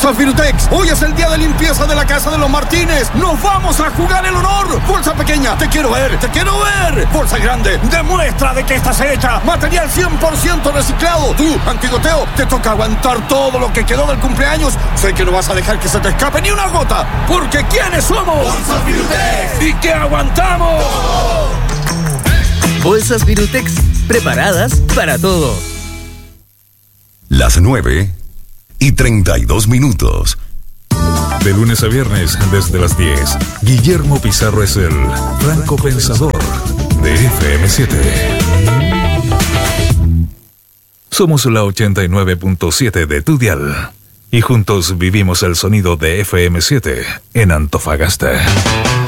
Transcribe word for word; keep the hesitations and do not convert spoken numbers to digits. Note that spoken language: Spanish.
Bolsas Virutex, hoy es el día de limpieza de la casa de los Martínez. ¡Nos vamos a jugar el honor! Bolsa pequeña, te quiero ver, te quiero ver. Bolsa grande, demuestra de que estás hecha. Material cien por ciento reciclado. Tú, Antigoteo, te toca aguantar todo lo que quedó del cumpleaños. Sé que no vas a dejar que se te escape ni una gota, porque ¿quiénes somos? Bolsas Virutex. ¿Y qué aguantamos? Bolsas Virutex, preparadas para todo. Las nueve y treinta y dos minutos. De lunes a viernes, desde las diez, Guillermo Pizarro es el franco pensador de F M siete. Somos la ochenta y nueve punto siete de tu dial y juntos vivimos el sonido de F M siete en Antofagasta.